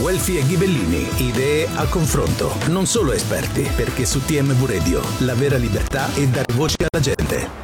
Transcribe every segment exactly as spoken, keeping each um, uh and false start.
Guelfi e Ghibellini, idee a confronto, non solo esperti, perché su T M V Radio la vera libertà è dare voce alla gente.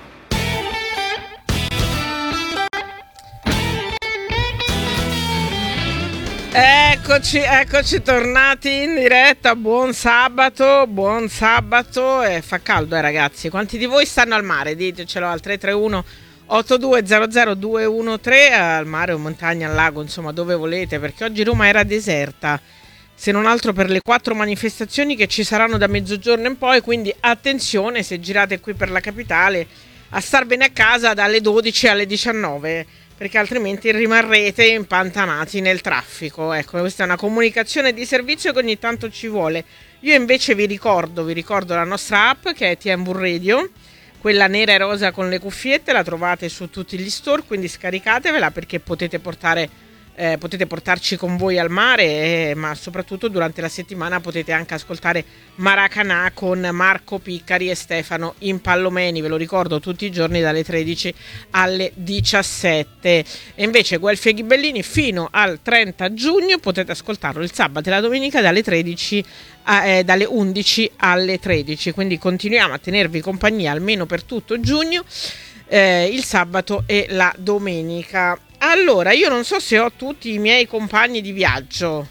Eccoci, eccoci tornati in diretta, buon sabato, buon sabato, e fa caldo eh ragazzi, quanti di voi stanno al mare? Ditecelo al tre tre uno otto due zero zero due uno tre, al mare o montagna, al lago, insomma dove volete, perché oggi Roma era deserta, se non altro per le quattro manifestazioni che ci saranno da mezzogiorno in poi, quindi attenzione se girate qui per la capitale a star bene a casa dalle dodici alle diciannove, perché altrimenti rimarrete impantanati nel traffico. Ecco, questa è una comunicazione di servizio che ogni tanto ci vuole. Io invece vi ricordo, vi ricordo la nostra app che è T M V Radio, quella nera e rosa con le cuffiette, la trovate su tutti gli store, quindi scaricatevela perché potete portare eh, potete portarci con voi al mare, eh, ma soprattutto durante la settimana potete anche ascoltare Maracanà con Marco Piccari e Stefano Impallomeni, ve lo ricordo, tutti i giorni dalle tredici alle diciassette. E invece Guelfi e Ghibellini fino al trenta giugno potete ascoltarlo il sabato e la domenica dalle tredici a, eh, dalle undici alle tredici, quindi continuiamo a tenervi compagnia almeno per tutto giugno, eh, il sabato e la domenica. Allora, io non so se ho tutti i miei compagni di viaggio,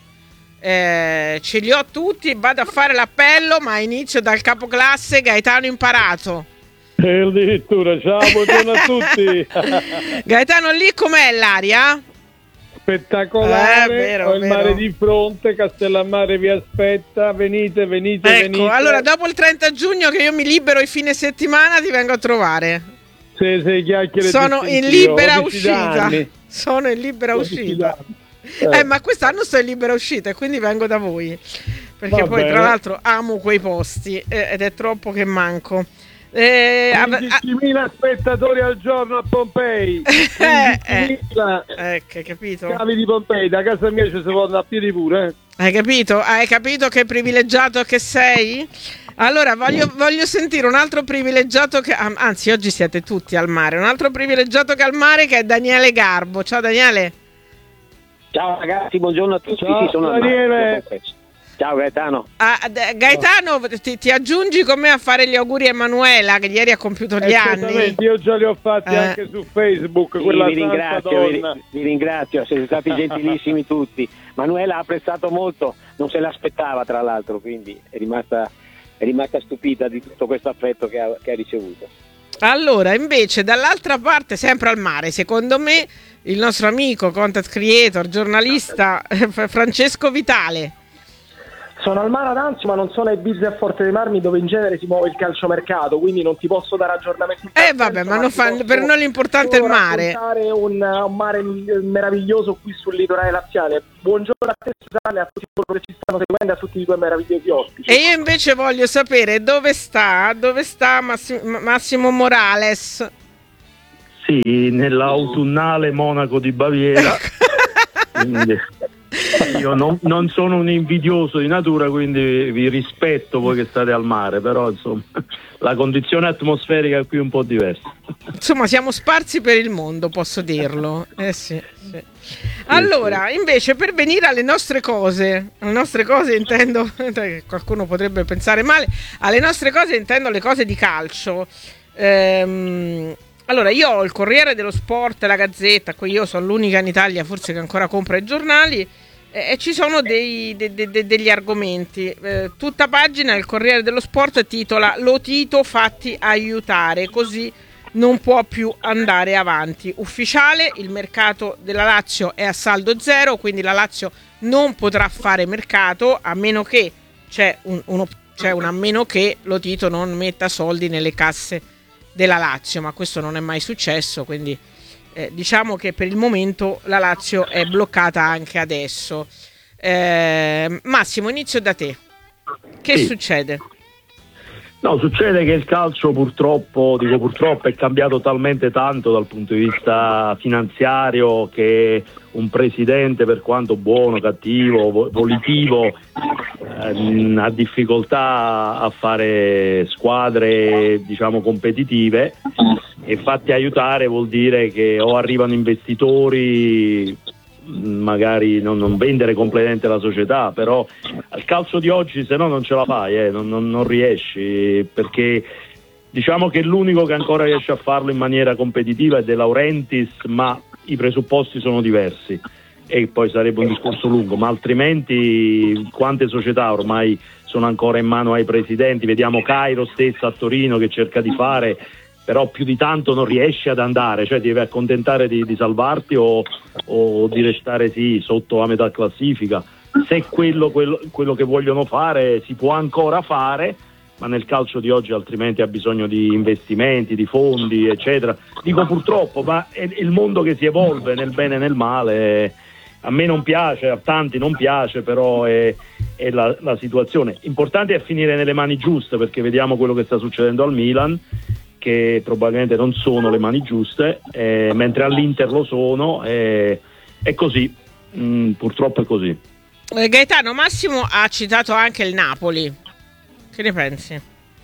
eh, ce li ho tutti, vado a fare l'appello, ma inizio dal capoclasse Gaetano Imparato. E addirittura, ciao, buongiorno a tutti. Gaetano, lì com'è l'aria? Spettacolare, eh, vero, ho il vero. mare di fronte, Castellammare vi aspetta, venite, venite, ecco, venite. Allora dopo il trenta giugno che io mi libero i fine settimana ti vengo a trovare. Se, se chiacchiere sono in libera uscita sono in libera uscita eh. eh ma quest'anno sto in libera uscita e quindi vengo da voi perché Va poi bene. Tra l'altro amo quei posti eh, ed è troppo che manco. eh, quindicimila spettatori al giorno a Pompei, quindicimila eh, eh, hai capito? Cavi di Pompei, da casa mia ci si può andare a piedi pure eh. Hai capito? Hai capito che privilegiato che sei? Allora voglio, voglio sentire un altro privilegiato che, anzi oggi siete tutti al mare, un altro privilegiato che al mare, che è Daniele Garbo. Ciao Daniele. Ciao ragazzi, buongiorno a tutti. Ciao, sì, sono Daniele. al mare. Ciao Gaetano. Ah, Gaetano, ti, ti aggiungi con me a fare gli auguri a Emanuela che ieri ha compiuto gli anni. Io già li ho fatti eh. anche su Facebook. Sì, quella vi ringrazio, vi, vi ringrazio, siete stati gentilissimi tutti. Manuela ha apprezzato molto, non se l'aspettava tra l'altro, quindi è rimasta, è rimasta stupita di tutto questo affetto che ha, che ha ricevuto. Allora, invece, dall'altra parte, sempre al mare, secondo me, il nostro amico, content creator, giornalista Francesco Vitale. Sono al mare ad Anzio, ma non sono a Ibiza e a Forte dei Marmi, dove in genere si muove il calciomercato, quindi non ti posso dare aggiornamenti. Eh vabbè, ma non fa, per noi l'importante è il mare. Un, un mare meraviglioso qui sul litorale laziale. Buongiorno a te Susanna e a tutti coloro che ci stanno seguendo, a tutti i tuoi meravigliosi ospiti. E io invece voglio sapere dove sta, dove sta Massimo, Massimo Morales. Sì, nell'autunnale Monaco di Baviera. Quindi... Io non, non sono un invidioso di natura, quindi vi rispetto voi che state al mare, però insomma la condizione atmosferica è qui un po' diversa. Insomma siamo sparsi per il mondo, posso dirlo. Eh sì, sì. Allora, invece, per venire alle nostre cose, alle nostre cose intendo, qualcuno potrebbe pensare male, alle nostre cose intendo le cose di calcio. Ehm... Allora, io ho il Corriere dello Sport, la Gazzetta, qui io sono l'unica in Italia forse che ancora compra i giornali, eh, e ci sono dei, de, de, de, degli argomenti. Eh, tutta pagina il Corriere dello Sport titola "Lo Tito fatti aiutare, così non può più andare avanti". Ufficiale, il mercato della Lazio è a saldo zero, quindi la Lazio non potrà fare mercato a meno che, c'è un, uno, c'è un a meno che Lo Tito non metta soldi nelle casse della Lazio, ma questo non è mai successo, quindi eh, diciamo che per il momento la Lazio è bloccata anche adesso. eh, Massimo, inizio da te. Che sì. succede? No, succede che il calcio purtroppo, dico purtroppo, è cambiato talmente tanto dal punto di vista finanziario che un presidente, per quanto buono, cattivo, volitivo, ehm, ha difficoltà a fare squadre, diciamo, competitive, e fatti aiutare vuol dire che o arrivano investitori magari non, non vendere completamente la società, però al calcio di oggi se no non ce la fai, eh, non, non, non riesci, perché diciamo che l'unico che ancora riesce a farlo in maniera competitiva è De Laurentiis, ma i presupposti sono diversi e poi sarebbe un discorso lungo, ma altrimenti quante società ormai sono ancora in mano ai presidenti? Vediamo Cairo stessa a Torino che cerca di fare, però più di tanto non riesce ad andare, cioè ti devi accontentare di, di salvarti o, o di restare sì sotto a metà classifica. Se quello, quello, quello che vogliono fare si può ancora fare, ma nel calcio di oggi altrimenti ha bisogno di investimenti, di fondi, eccetera. Dico purtroppo, ma è il mondo che si evolve nel bene e nel male. A me non piace, a tanti non piace, però è, è la, la situazione. Importante è finire nelle mani giuste, perché vediamo quello che sta succedendo al Milan, che probabilmente non sono le mani giuste, eh, mentre all'Inter lo sono, eh, è così, mm, purtroppo è così. Eh, Gaetano, Massimo ha citato anche il Napoli. Che ne pensi?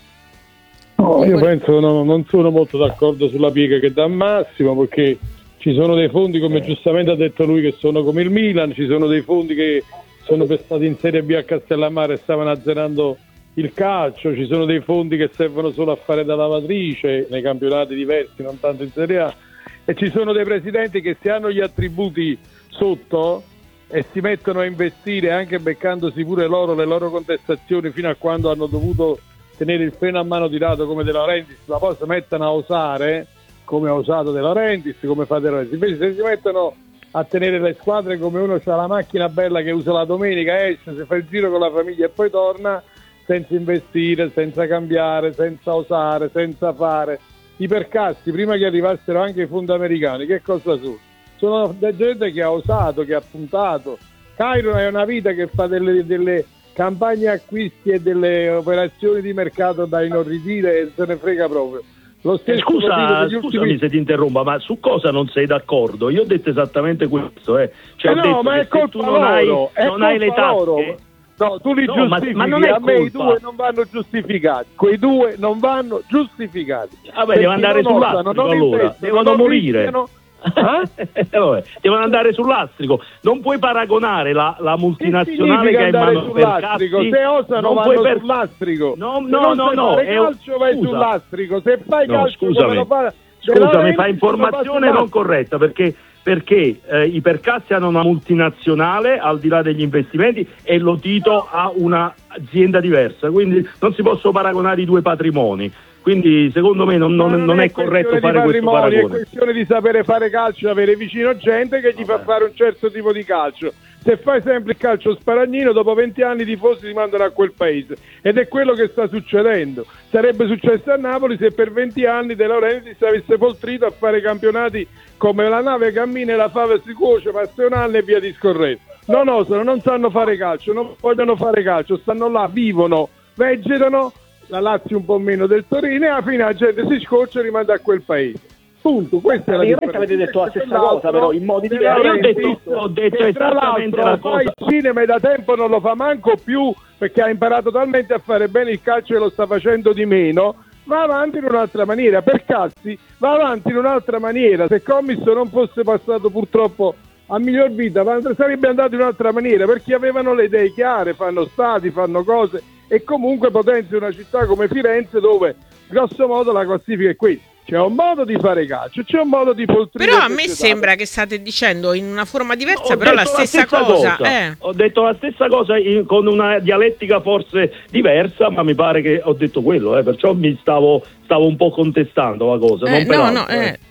No, io penso che no, non sono molto d'accordo sulla piega che dà Massimo, perché ci sono dei fondi, come giustamente ha detto lui, che sono come il Milan, ci sono dei fondi che sono stati in Serie B a Castellammare e stavano azzerando il calcio, ci sono dei fondi che servono solo a fare da lavatrice nei campionati diversi, non tanto in Serie A, e ci sono dei presidenti che se hanno gli attributi sotto e si mettono a investire, anche beccandosi pure loro le loro contestazioni fino a quando hanno dovuto tenere il freno a mano tirato come De Laurentiis, ma poi si mettono a osare come ha usato De Laurentiis, come fa De Laurentiis. Invece se si mettono a tenere le squadre come uno c'ha la macchina bella che usa la domenica, esce, si fa il giro con la famiglia e poi torna, senza investire, senza cambiare, senza osare, senza fare. I percassi, prima che arrivassero anche i fondi americani, che cosa sono? Sono gente che ha osato, che ha puntato. Cairo è una vita che fa delle, delle campagne acquisti e delle operazioni di mercato da inorridire e se ne frega proprio. Lo stesso Scusa, scusami ultimi... se ti interrompa, ma su cosa non sei d'accordo? Io ho detto esattamente questo, eh. Cioè, eh ho no, detto ma che è colpa tu non loro, hai, non hai le loro. tasche. No, tu li no, giustifichi, ma, ma non è a me colpa. i due non vanno giustificati, quei due non vanno giustificati. Vabbè, devono andare sull'astrico allora, devono morire. Rischiano... Eh? Vabbè, devono andare sull'astrico. Non puoi paragonare la, la multinazionale che, che ha in mano sull'astrico? Se osano vanno per... sull'astrico. No, no, no, no. Se fai calcio vai scusa. sull'astrico. Se fai no, calcio scusami, fa... scusami, fai informazione non corretta, perché perché eh, i Percassi hanno una multinazionale al di là degli investimenti e lo Tito ha un'azienda diversa, quindi non si possono paragonare i due patrimoni. Quindi secondo me non, non, non, non è, è corretto fare questo paragone. È questione di sapere fare calcio e avere vicino gente che gli Vabbè. fa fare un certo tipo di calcio. Se fai sempre il calcio sparagnino, dopo venti anni i tifosi si mandano a quel paese, ed è quello che sta succedendo. Sarebbe successo a Napoli se per venti anni De Laurentiis avesse poltrito a fare campionati come la nave cammina e la fava si cuoce, passa un anno e via discorrendo. Non osano, non sanno fare calcio, non vogliono fare calcio, stanno là, vivono, vegetano, la Lazio un po' meno del Torino, e alla fine la gente si scoccia e rimanda a quel paese. Punto, questa è la differenza. Avete detto la stessa cosa, però in modi diversi. Io ho detto, ho detto esattamente la cosa. Il cinema da tempo non lo fa manco più, perché ha imparato talmente a fare bene il calcio che lo sta facendo di meno. Va avanti in un'altra maniera. Percassi va avanti in un'altra maniera. Se Commisso non fosse passato purtroppo a miglior vita, sarebbe andato in un'altra maniera, perché avevano le idee chiare, fanno stati, fanno cose, e comunque potenzia una città come Firenze, dove grosso modo la classifica è questa. C'è un modo di fare calcio, c'è un modo di poltrire. Però a me sembra che state dicendo in una forma diversa, ho però la stessa, la stessa cosa. cosa. Eh. Ho detto la stessa cosa in, con una dialettica forse diversa, ma mi pare che ho detto quello, eh, perciò mi stavo, stavo un po' contestando la cosa. Eh, non per no, altro, no, eh.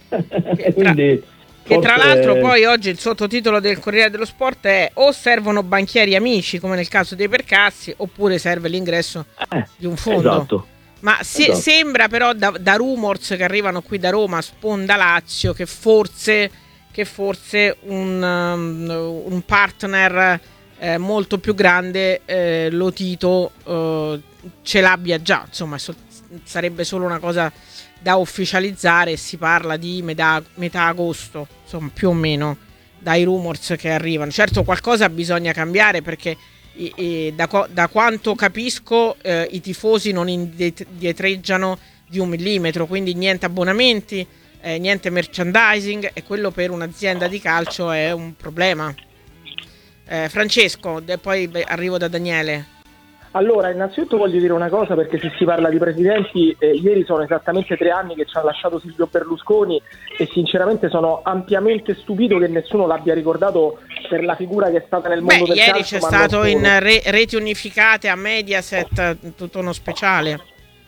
eh. Quindi, che forse... tra l'altro poi oggi il sottotitolo del Corriere dello Sport è: o servono banchieri amici, come nel caso dei Percassi, oppure serve l'ingresso eh, di un fondo. Esatto. Ma si, esatto. sembra però da, da rumors che arrivano qui da Roma, sponda Lazio, che forse, che forse un, um, un partner eh, molto più grande, eh, lo Tito, eh, ce l'abbia già. Insomma, so, sarebbe solo una cosa da ufficializzare, e si parla di metà, metà agosto, insomma, più o meno, dai rumors che arrivano. Certo, qualcosa bisogna cambiare, perché E, e da, da quanto capisco eh, i tifosi non indietreggiano di un millimetro, quindi niente abbonamenti, eh, niente merchandising, e quello per un'azienda di calcio è un problema. eh, Francesco, e poi beh, arrivo da Daniele. Allora, innanzitutto voglio dire una cosa, perché se si parla di presidenti, eh, ieri sono esattamente tre anni che ci ha lasciato Silvio Berlusconi e sinceramente sono ampiamente stupito che nessuno l'abbia ricordato per la figura che è stata nel mondo Beh, del ieri calcio. c'è stato in re- reti unificate a Mediaset tutto uno speciale.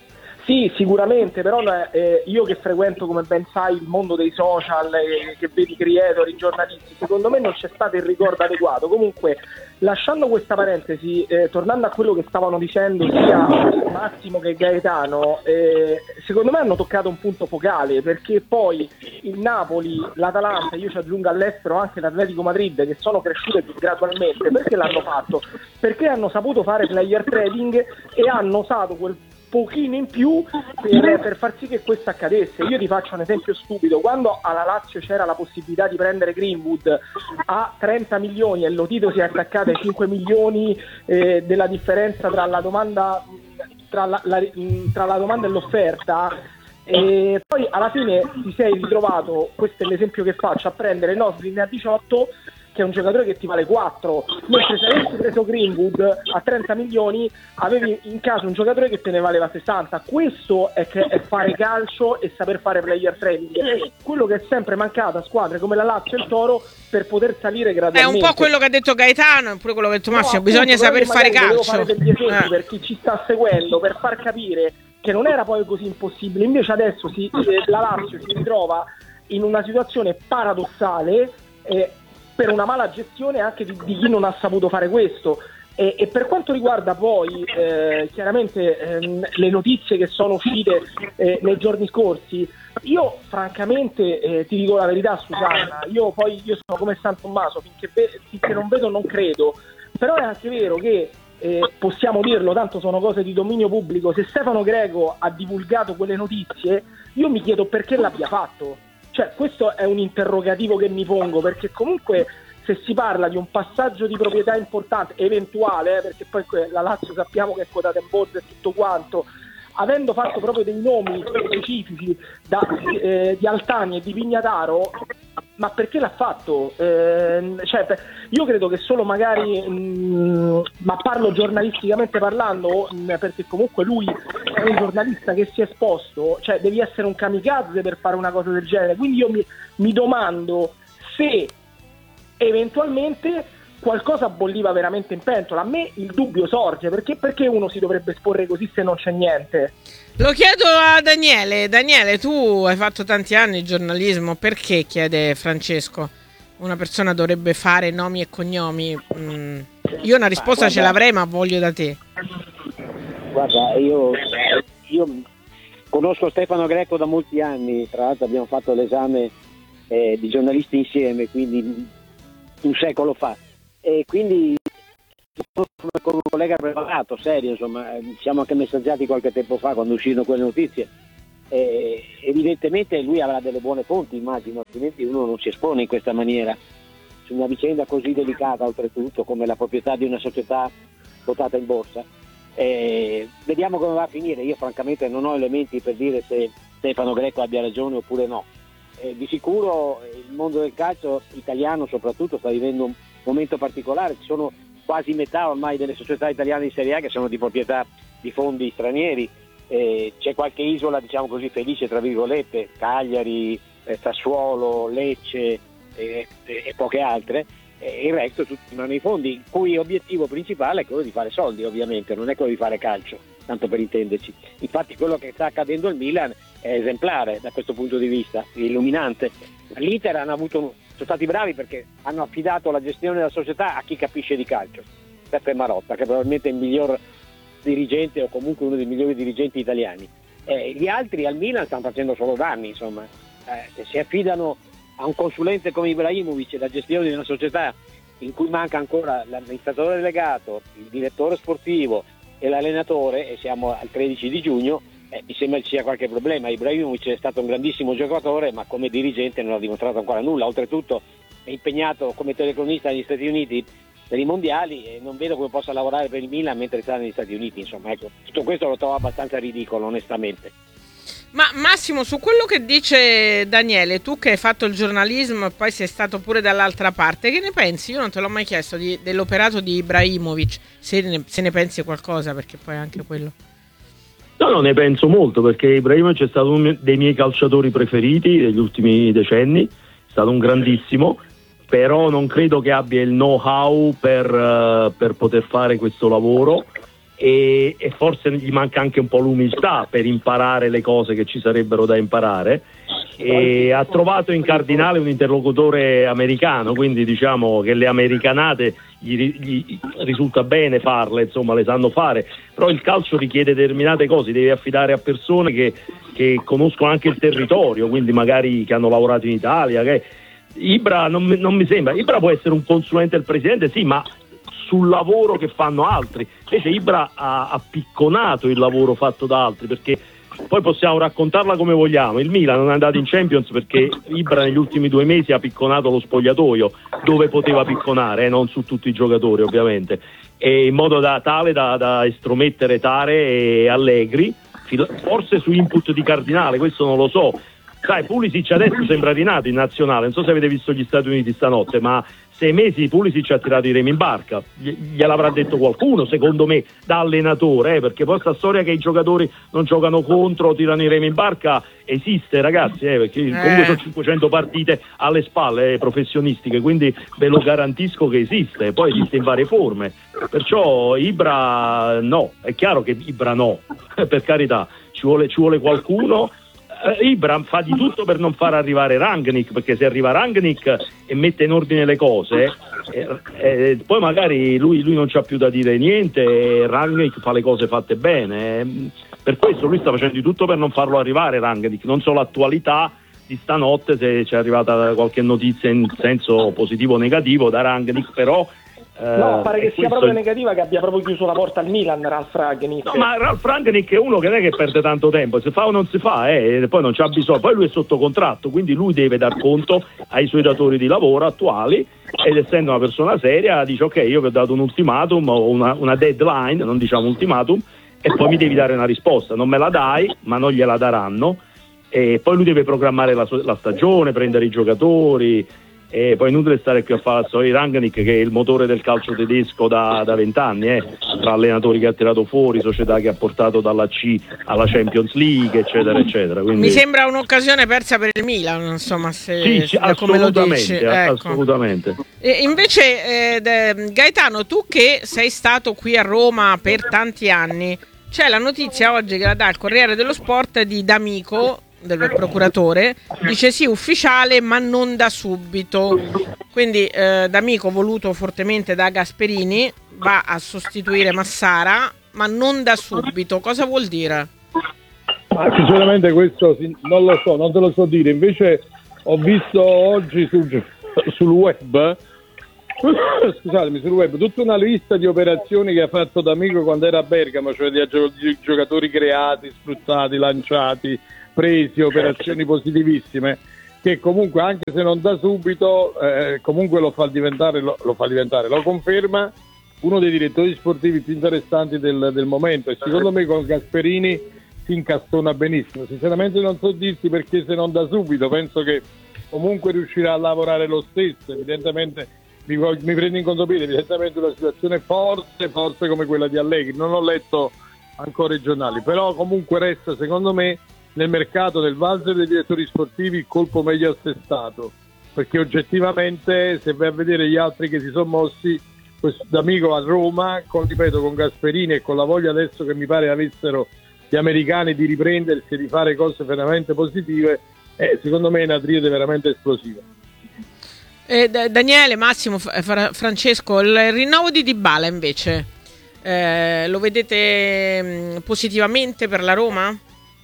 Sì, sicuramente, però eh, io che frequento, come ben sai, il mondo dei social, eh, che vedi creator, i giornalisti, secondo me non c'è stato il ricordo adeguato. Comunque, lasciando questa parentesi, eh, tornando a quello che stavano dicendo sia Massimo che Gaetano, eh, secondo me hanno toccato un punto focale, perché poi il Napoli, l'Atalanta, io ci aggiungo all'estero anche l'Atletico Madrid, che sono cresciute più gradualmente, perché l'hanno fatto? Perché hanno saputo fare player trading e hanno usato quel pochino in più per, per far sì che questo accadesse. Io ti faccio un esempio stupido: quando alla Lazio c'era la possibilità di prendere Greenwood a trenta milioni e Lotito si è attaccato ai cinque milioni eh, della differenza tra la domanda tra la, la, tra la domanda e l'offerta, e poi alla fine ti sei ritrovato, questo è l'esempio che faccio, a prendere Noslin a diciotto, che è un giocatore che ti vale quattro, mentre se avessi preso Greenwood a trenta milioni avevi in casa un giocatore che te ne valeva sessanta. Questo è, che è fare calcio e saper fare player trading, quello che è sempre mancato a squadre come la Lazio e il Toro per poter salire gradualmente. È un po' quello che ha detto Gaetano, è pure quello che ha detto Massimo, no, bisogna appunto, saper fare calcio. Devo fare degli esempi eh. per chi ci sta seguendo, per far capire che non era poi così impossibile. Invece adesso si, eh, la Lazio si ritrova in una situazione paradossale eh, per una mala gestione anche di, di chi non ha saputo fare questo. E, e per quanto riguarda poi eh, chiaramente ehm, le notizie che sono uscite eh, nei giorni scorsi, io francamente eh, ti dico la verità, Susanna, io poi io sono come San Tommaso, finché, ve- finché non vedo non credo, però è anche vero che eh, possiamo dirlo, tanto sono cose di dominio pubblico, se Stefano Greco ha divulgato quelle notizie io mi chiedo perché l'abbia fatto. Cioè, questo è un interrogativo che mi pongo, perché comunque se si parla di un passaggio di proprietà importante, eventuale, eh, perché poi la Lazio sappiamo che è quotata in borsa e tutto quanto, avendo fatto proprio dei nomi specifici da, eh, di Altani e di Pignataro, ma perché l'ha fatto? Eh, cioè, io credo che solo magari, mh, ma parlo giornalisticamente parlando, mh, perché comunque lui è un giornalista che si è esposto, cioè devi essere un kamikaze per fare una cosa del genere, quindi io mi, mi domando se eventualmente qualcosa bolliva veramente in pentola. A me il dubbio sorge, perché perché uno si dovrebbe esporre così se non c'è niente? Lo chiedo a Daniele. Daniele, tu hai fatto tanti anni di giornalismo, perché, chiede Francesco, una persona dovrebbe fare nomi e cognomi? Mm. Io una risposta ce l'avrei, ma voglio da te. Guarda, io, io conosco Stefano Greco da molti anni, tra l'altro abbiamo fatto l'esame eh, di giornalisti insieme, quindi un secolo fa, e quindi con un collega preparato, serio, insomma, siamo anche messaggiati qualche tempo fa quando uscirono quelle notizie. Eh, evidentemente lui avrà delle buone fonti, immagino, altrimenti uno non si espone in questa maniera su una vicenda così delicata, oltretutto come la proprietà di una società quotata in borsa. Eh, vediamo come va a finire. Io francamente non ho elementi per dire se Stefano Greco abbia ragione oppure no. Eh, di sicuro il mondo del calcio italiano soprattutto sta vivendo un momento particolare, ci sono quasi metà ormai delle società italiane di Serie A che sono di proprietà di fondi stranieri, eh, c'è qualche isola, diciamo così, felice tra virgolette, Cagliari, eh, Sassuolo, Lecce eh, e poche altre, e il resto tutti hanno i fondi, il cui obiettivo principale è quello di fare soldi, ovviamente, non è quello di fare calcio, tanto per intenderci. Infatti quello che sta accadendo al Milan è esemplare da questo punto di vista, illuminante. L'Inter hanno avuto, sono stati bravi perché hanno affidato la gestione della società a chi capisce di calcio, Peppe Marotta, che probabilmente è il miglior dirigente o comunque uno dei migliori dirigenti italiani. Eh, gli altri al Milan stanno facendo solo danni, insomma. Eh, se si affidano a un consulente come Ibrahimovic la gestione di una società in cui manca ancora l'amministratore delegato, il direttore sportivo e l'allenatore, e siamo al tredici di giugno, eh, mi sembra ci sia qualche problema. Ibrahimovic è stato un grandissimo giocatore, ma come dirigente non ha dimostrato ancora nulla, oltretutto è impegnato come telecronista negli Stati Uniti per i mondiali e non vedo come possa lavorare per il Milan mentre sta negli Stati Uniti, insomma, ecco, tutto questo lo trovo abbastanza ridicolo, onestamente. Ma Massimo, su quello che dice Daniele, tu che hai fatto il giornalismo e poi sei stato pure dall'altra parte, che ne pensi? Io non te l'ho mai chiesto di, dell'operato di Ibrahimovic, se ne, se ne pensi qualcosa, perché poi anche quello... No, no, ne penso molto, perché Ibrahimovic è stato uno dei miei calciatori preferiti degli ultimi decenni, è stato un grandissimo, però non credo che abbia il know-how per, uh, per poter fare questo lavoro. E, e forse gli manca anche un po' l'umiltà per imparare le cose che ci sarebbero da imparare, e ha trovato in Cardinale un interlocutore americano, quindi diciamo che le americanate gli, gli risulta bene farle, insomma le sanno fare, però il calcio richiede determinate cose, devi affidare a persone che, che conoscono anche il territorio, quindi magari che hanno lavorato in Italia. Che Ibra non, non mi sembra, Ibra può essere un consulente del presidente, sì, ma sul lavoro che fanno altri. Invece Ibra ha, ha picconato il lavoro fatto da altri, perché poi possiamo raccontarla come vogliamo, il Milan non è andato in Champions perché Ibra negli ultimi due mesi ha picconato lo spogliatoio dove poteva picconare, eh, non su tutti i giocatori ovviamente, e in modo da, tale da, da estromettere Tare e Allegri, forse su input di Cardinale, questo non lo so. Sai, Pulisic adesso sembra rinato in nazionale, non so se avete visto gli Stati Uniti stanotte, ma sei mesi Pulisic ha tirato i remi in barca, gliel'avrà detto qualcuno, secondo me, da allenatore, eh, perché poi sta storia che i giocatori non giocano contro, tirano i remi in barca, esiste, ragazzi, eh, perché eh. comunque sono cinquecento partite alle spalle, eh, professionistiche, quindi ve lo garantisco che esiste, poi esiste in varie forme, perciò Ibra no, è chiaro che Ibra no, per carità, ci vuole, ci vuole qualcuno. Ibra fa di tutto per non far arrivare Rangnick, perché se arriva Rangnick e mette in ordine le cose, eh, eh, poi magari lui, lui non c'ha più da dire niente e Rangnick fa le cose fatte bene, eh. Per questo lui sta facendo di tutto per non farlo arrivare Rangnick. Non so l'attualità di stanotte, se c'è arrivata qualche notizia in senso positivo o negativo da Rangnick, però no, pare che sia proprio è... negativa, che abbia proprio chiuso la porta al Milan Ralf Rangnick. No, ma Ralf Rangnick è uno che non è che perde tanto tempo, se fa o non si fa, eh, e poi non c'ha bisogno, poi lui è sotto contratto, quindi lui deve dar conto ai suoi datori di lavoro attuali, ed essendo una persona seria dice ok, io vi ho dato un ultimatum o una, una deadline, non diciamo ultimatum, e poi mi devi dare una risposta, non me la dai, ma non gliela daranno, e poi lui deve programmare la, la stagione, prendere i giocatori. E poi inutile stare qui a fare la storia di Rangnick, che è il motore del calcio tedesco da vent'anni, eh, tra allenatori che ha tirato fuori, società che ha portato dalla C alla Champions League, eccetera, eccetera. Quindi... mi sembra un'occasione persa per il Milan, insomma, se, sì, sì, se come lo dici. Ecco. Assolutamente. E invece, eh, Gaetano, tu che sei stato qui a Roma per tanti anni, c'è la notizia oggi che la dà il Corriere dello Sport di D'Amico, del procuratore, dice sì, ufficiale ma non da subito, quindi eh, D'Amico, voluto fortemente da Gasperini, va a sostituire Massara ma non da subito. Cosa vuol dire? Ma sinceramente questo non lo so, non te lo so dire, invece ho visto oggi sul, sul web scusatemi, sul web tutta una lista di operazioni che ha fatto D'Amico quando era a Bergamo, cioè di giocatori creati, sfruttati, lanciati, presi, operazioni positivissime, che comunque anche se non da subito eh, comunque lo fa diventare lo, lo fa diventare, lo conferma uno dei direttori sportivi più interessanti del, del momento, e secondo me con Gasperini si incastona benissimo. Sinceramente non so dirti perché se non da subito, penso che comunque riuscirà a lavorare lo stesso, evidentemente mi, mi prendo in contropiede, evidentemente una situazione forse forse come quella di Allegri, non ho letto ancora i giornali, però comunque resta secondo me nel mercato del valzer dei direttori sportivi il colpo meglio assestato, perché oggettivamente se vai a vedere gli altri che si sono mossi, questo D'Amico a Roma, con, ripeto, con Gasperini e con la voglia adesso che mi pare avessero gli americani di riprendersi e di fare cose veramente positive, eh, secondo me è una triade veramente esplosiva. Eh, Daniele, Massimo, Fra- Francesco, il rinnovo di Dybala invece eh, lo vedete mh, positivamente per la Roma?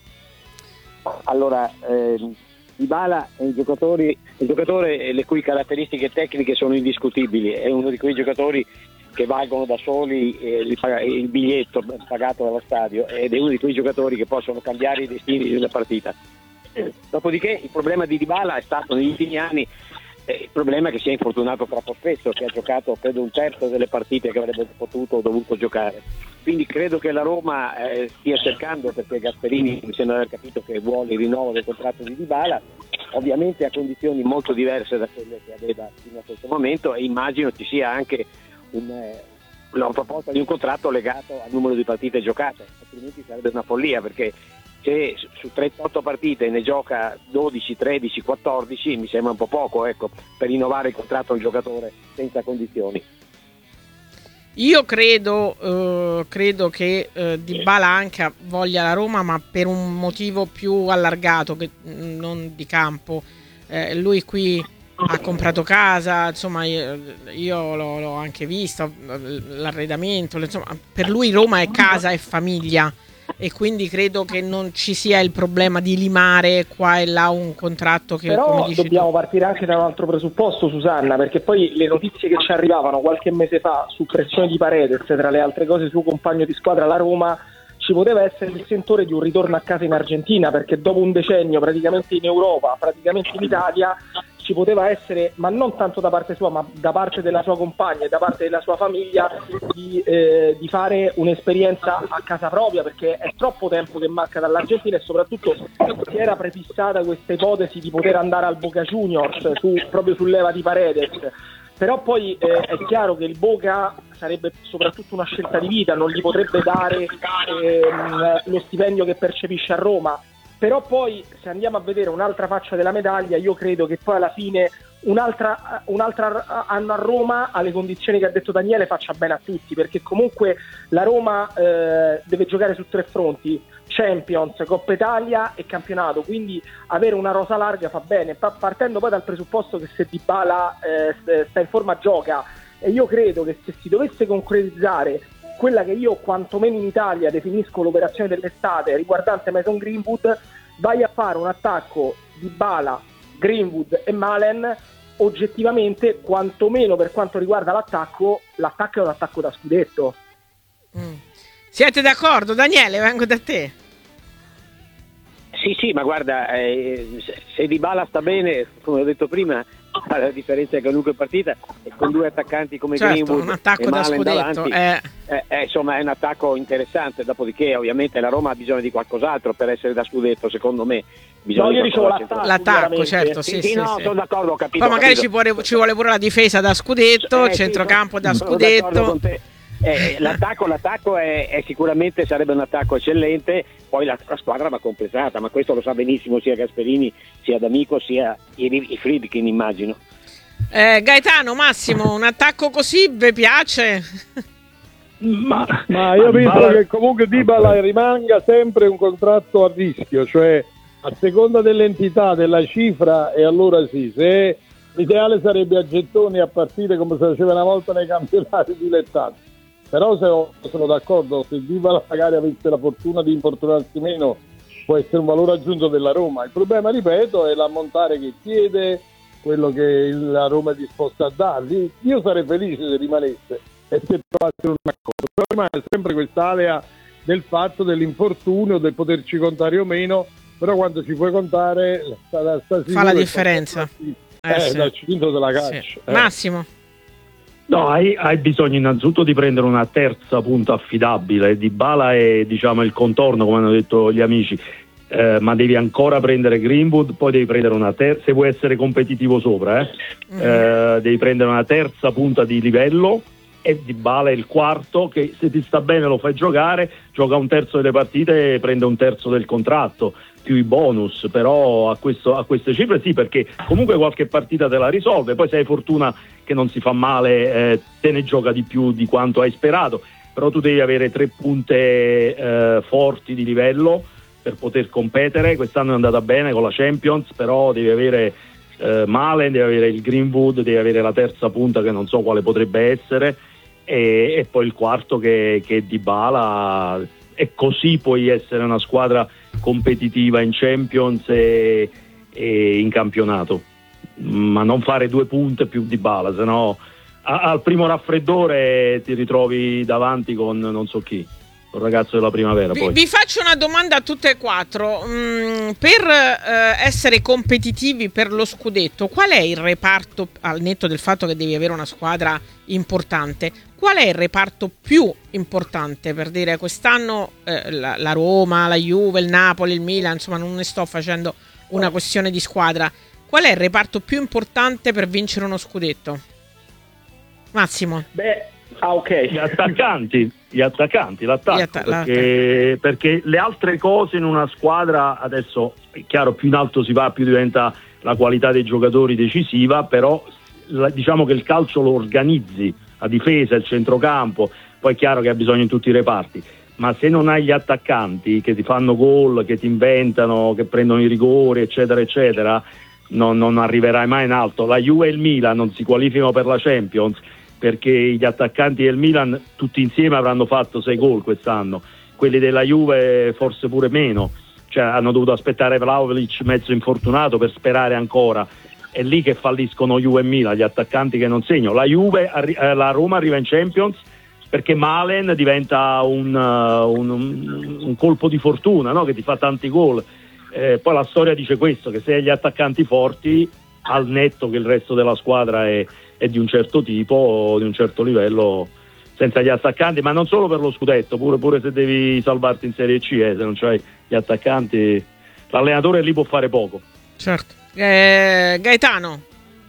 Allora, eh, Dybala è un giocatore, un giocatore le cui caratteristiche tecniche sono indiscutibili, è uno di quei giocatori che valgono da soli eh, il biglietto pagato dallo stadio, ed è uno di quei giocatori che possono cambiare i destini di una partita. Dopodiché il problema di Dybala è stato negli ultimi anni Eh, il problema è che si è infortunato troppo spesso, che ha giocato credo un terzo delle partite che avrebbe potuto o dovuto giocare. Quindi credo che la Roma eh, stia cercando, perché Gasperini mi sembra aver capito che vuole il rinnovo del contratto di Dybala, ovviamente a condizioni molto diverse da quelle che aveva fino a questo momento, e immagino ci sia anche un, eh, una proposta di un contratto legato al numero di partite giocate, altrimenti sarebbe una follia, perché se su trentotto partite ne gioca dodici, tredici, quattordici mi sembra un po' poco, ecco, per rinnovare il contratto a un giocatore senza condizioni. Io credo, eh, credo che eh, Dybala anche voglia la Roma, ma per un motivo più allargato che non di campo. Eh, lui qui ha comprato casa, insomma io, io l'ho, l'ho anche visto, l'arredamento, insomma per lui Roma è casa e famiglia, e quindi credo che non ci sia il problema di limare qua e là un contratto che, però come dici dobbiamo tu, partire anche da un altro presupposto, Susanna, perché poi le notizie che ci arrivavano qualche mese fa su pressione di Paredes, tra le altre cose suo compagno di squadra la Roma, ci poteva essere il sentore di un ritorno a casa in Argentina, perché dopo un decennio praticamente in Europa, praticamente in Italia, ci poteva essere, ma non tanto da parte sua, ma da parte della sua compagna e da parte della sua famiglia, di, eh, di fare un'esperienza a casa propria, perché è troppo tempo che manca dall'Argentina, e soprattutto si era prefissata questa ipotesi di poter andare al Boca Juniors su, proprio sull'eva di Paredes. Però poi eh, è chiaro che il Boca sarebbe soprattutto una scelta di vita, non gli potrebbe dare ehm, lo stipendio che percepisce a Roma. Però poi, se andiamo a vedere un'altra faccia della medaglia, io credo che poi alla fine un'altra, un'altra anno a Roma, alle condizioni che ha detto Daniele, faccia bene a tutti, perché comunque la Roma eh, deve giocare su tre fronti: Champions, Coppa Italia e campionato, quindi avere una rosa larga fa bene, partendo poi dal presupposto che se Dybala eh, sta in forma gioca, e io credo che se si dovesse concretizzare quella che io quantomeno in Italia definisco l'operazione dell'estate riguardante Mason Greenwood, vai a fare un attacco Dybala, Greenwood e Malen, oggettivamente, quantomeno per quanto riguarda l'attacco, l'attacco è un attacco da scudetto. Mm. Siete d'accordo? Daniele, vengo da te. Sì, sì, ma guarda, eh, se Dybala sta bene, come ho detto prima, la differenza è che qualunque partita, e con due attaccanti come certo, Greenwood un attacco e da Malen scudetto davanti, è... Eh, eh, insomma è un attacco interessante. Dopodiché ovviamente la Roma ha bisogno di qualcos'altro per essere da scudetto, secondo me. Bisogna no, io di dicevo l'attacco, l'attacco, certo, sì, sì, sì, sì, no, sì. sono d'accordo, ho capito. Poi magari capito. ci vuole, ci vuole pure la difesa da scudetto, Eh, centrocampo sì, da sono d'accordo scudetto. con te. Eh, l'attacco, l'attacco è, è sicuramente sarebbe un attacco eccellente, poi la, la squadra va completata, ma questo lo sa benissimo sia Gasperini sia D'Amico sia i, i Friedkin, immagino. Eh, Gaetano, Massimo, un attacco così vi piace? Ma, ma io penso Dybala... che comunque Dybala rimanga sempre un contratto a rischio, cioè a seconda dell'entità, della cifra, e allora sì, se l'ideale sarebbe a gettoni a partire come si faceva una volta nei campionati dilettanti. Però se sono d'accordo, se Dybala magari avesse la fortuna di infortunarsi meno, può essere un valore aggiunto della Roma. Il problema, ripeto, è l'ammontare che chiede, quello che la Roma è disposta a dargli. Io sarei felice se rimanesse e se trovassero un accordo. Però rimane sempre quest'area del fatto dell'infortunio, del poterci contare o meno, però quando ci puoi contare sta, sta fa la differenza. Eh, Eh, sì. dal cilindro della caccia. Sì. Eh. Massimo. No, hai, hai bisogno innanzitutto di prendere una terza punta affidabile. Dybala è, diciamo, il contorno, come hanno detto gli amici, eh, ma devi ancora prendere Greenwood, poi devi prendere una terza, se vuoi essere competitivo sopra, eh, mm. eh, devi prendere una terza punta di livello, e Dybala è il quarto, che se ti sta bene lo fai giocare, gioca un terzo delle partite e prende un terzo del contratto, più i bonus. Però a, questo, a queste cifre sì, perché comunque qualche partita te la risolve, poi se hai fortuna che non si fa male eh, te ne gioca di più di quanto hai sperato, però tu devi avere tre punte eh, forti di livello per poter competere. Quest'anno è andata bene con la Champions, però devi avere eh, Malen, devi avere il Greenwood, devi avere la terza punta che non so quale potrebbe essere, e, e poi il quarto che, che è Dybala, e così puoi essere una squadra competitiva in Champions e, e in campionato, ma non fare due punte più Dybala, sennò a, al primo raffreddore ti ritrovi davanti con non so chi. un ragazzo della primavera. Vi, poi. vi faccio una domanda a tutte e quattro. Mm, per eh, essere competitivi per lo scudetto, qual è il reparto, al netto del fatto che devi avere una squadra importante, qual è il reparto più importante? Per dire, quest'anno eh, la, la Roma, la Juve, il Napoli, il Milan, insomma non ne sto facendo una questione di squadra. Qual è il reparto più importante per vincere uno scudetto? Massimo. Beh, ah, ok. Gli attaccanti, gli attaccanti, l'attacco, Gli atta- perché, perché le altre cose in una squadra, adesso è chiaro, più in alto si va più diventa la qualità dei giocatori decisiva, però la, diciamo che il calcio lo organizzi, la difesa, il centrocampo, poi è chiaro che ha bisogno in tutti i reparti, ma se non hai gli attaccanti che ti fanno gol, che ti inventano, che prendono i rigori, eccetera eccetera, non, non arriverai mai in alto. La Juve e il Milan non si qualificano per la Champions perché gli attaccanti del Milan tutti insieme avranno fatto sei gol quest'anno, quelli della Juve forse pure meno, cioè hanno dovuto aspettare Vlahovic mezzo infortunato per sperare ancora. È lì che falliscono Juve e Milan, gli attaccanti che non segnano. La Juve, eh, la Roma arriva in Champions perché Malen diventa un, uh, un, un, un colpo di fortuna, no? Che ti fa tanti gol. Eh, poi la storia dice questo, che se hai gli attaccanti forti, al netto che il resto della squadra è, è di un certo tipo, di un certo livello, senza gli attaccanti, ma non solo per lo scudetto, pure, pure se devi salvarti in Serie C, eh, se non c'hai gli attaccanti l'allenatore lì può fare poco. Certo. Eh, Gaetano.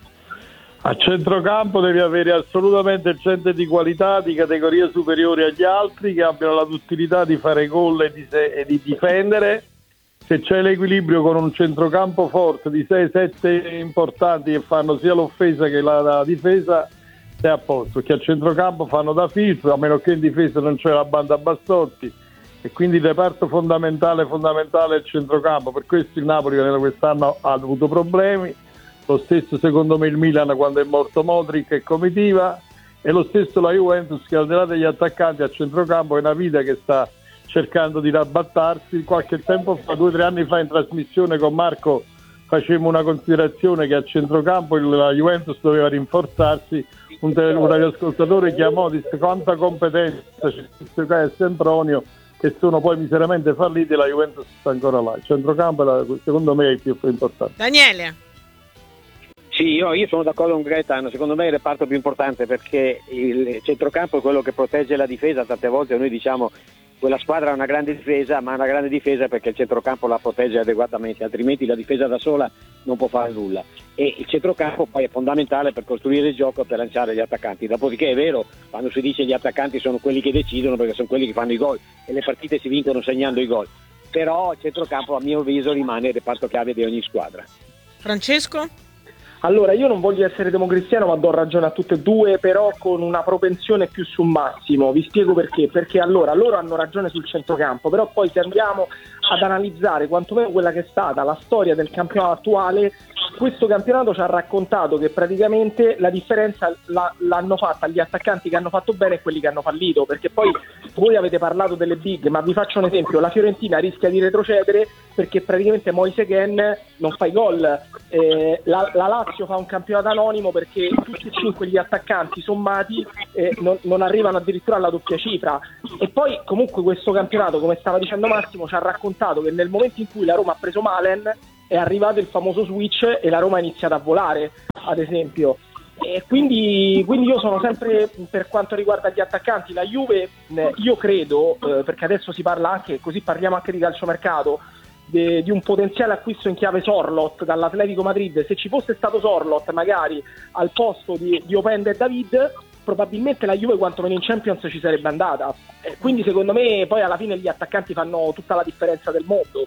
A centrocampo devi avere assolutamente gente di qualità, di categoria superiore agli altri, che abbiano la duttilità di fare gol e di, se- e di difendere. Se c'è l'equilibrio con un centrocampo forte di sei sette importanti che fanno sia l'offesa che la, la difesa, sei a posto, perché a centrocampo fanno da filtro, a meno che in difesa non c'è la banda Bassotti, e quindi il reparto fondamentale fondamentale è il centrocampo. Per questo il Napoli quest'anno ha avuto problemi, lo stesso secondo me il Milan quando è morto Modric e comitiva, e lo stesso la Juventus, che al di là degli attaccanti a centrocampo è una vita che sta cercando di rabbattarsi. Qualche tempo fa, due o tre anni fa in trasmissione con Marco facemmo una considerazione che a centrocampo il, la Juventus doveva rinforzarsi. Un, un radioascoltatore chiamò, disse quanta competenza c'è Sissoko e Sempronio, che sono poi miseramente falliti, e la Juventus sta ancora là. Il centrocampo secondo me è il più importante. Daniele. Sì, io, io sono d'accordo con Gaetano, secondo me è il reparto più importante perché il centrocampo è quello che protegge la difesa. Tante volte noi diciamo quella squadra ha una grande difesa, ma una grande difesa perché il centrocampo la protegge adeguatamente, altrimenti la difesa da sola non può fare nulla, e il centrocampo poi è fondamentale per costruire il gioco e per lanciare gli attaccanti. Dopodiché è vero, quando si dice gli attaccanti sono quelli che decidono perché sono quelli che fanno i gol e le partite si vincono segnando i gol, però il centrocampo a mio avviso rimane il reparto chiave di ogni squadra. Francesco? Allora, io non voglio essere democristiano, ma do ragione a tutte e due, però con una propensione più su Massimo. Vi spiego perché. Perché allora, loro hanno ragione sul centrocampo, però poi se andiamo ad analizzare quantomeno quella che è stata la storia del campionato attuale, questo campionato ci ha raccontato che praticamente la differenza la, l'hanno fatta gli attaccanti che hanno fatto bene e quelli che hanno fallito, perché poi voi avete parlato delle big, ma vi faccio un esempio: la Fiorentina rischia di retrocedere perché praticamente Moise Kean non fa i gol, eh, la, la Lazio fa un campionato anonimo perché tutti e cinque gli attaccanti sommati eh, non, non arrivano addirittura alla doppia cifra. E poi comunque questo campionato, come stava dicendo Massimo, ci ha raccontato che nel momento in cui la Roma ha preso Malen è arrivato il famoso switch e la Roma ha iniziato a volare, ad esempio. E quindi, quindi io sono sempre, per quanto riguarda gli attaccanti, la Juve, eh, io credo, eh, perché adesso si parla anche, così parliamo anche di calciomercato, de, di un potenziale acquisto in chiave Sorloth dall'Atletico Madrid. Se ci fosse stato Sorloth magari al posto di, di Openda e David, probabilmente la Juve quantomeno in Champions ci sarebbe andata. Eh, quindi secondo me poi alla fine gli attaccanti fanno tutta la differenza del mondo.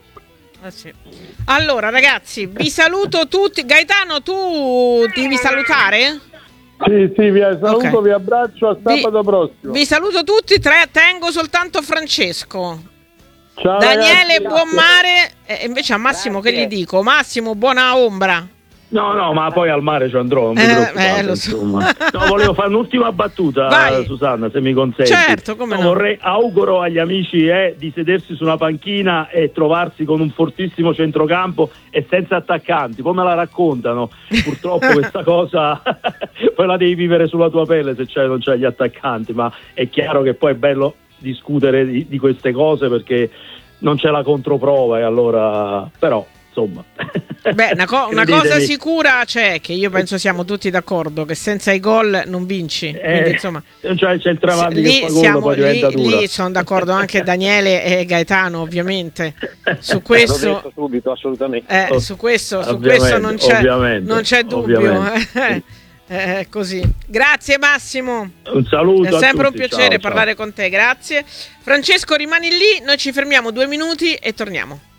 Eh sì. Allora ragazzi, vi saluto tutti. Gaetano, tu devi salutare? Sì, sì, vi saluto, Okay. vi abbraccio, a sabato Vi- prossimo. Vi saluto tutti, tre, tengo soltanto Francesco. Ciao Daniele, ragazzi. buon mare. E invece a Massimo che gli dico? Massimo, buona ombra. No, no, ma poi al mare ci andrò, non vi Eh, preoccupate, eh, lo so. insomma. No, volevo fare un'ultima battuta, Vai. Susanna, se mi consenti. Certo, come no. Vorrei, auguro agli amici eh, di sedersi su una panchina e trovarsi con un fortissimo centrocampo e senza attaccanti. Poi me la raccontano. Purtroppo questa cosa poi la devi vivere sulla tua pelle se c'è, non c'hai gli attaccanti, ma è chiaro che poi è bello discutere di, di queste cose perché non c'è la controprova e allora però insomma beh una, co- una cosa sicura c'è, che io penso siamo tutti d'accordo, che senza i gol non vinci, eh, quindi insomma cioè c'è il Trevanti lì che fa siamo, gol, poi lì, lì sono d'accordo anche Daniele e Gaetano ovviamente su questo. L'ho detto subito, assolutamente. Eh, su questo, su Ovviamente, questo non c'è, ovviamente, non c'è dubbio. ovviamente. Eh, così. Grazie Massimo. Un saluto. È sempre a un tutti. piacere Ciao, parlare ciao. con te, grazie. Francesco, rimani lì, noi ci fermiamo due minuti e torniamo.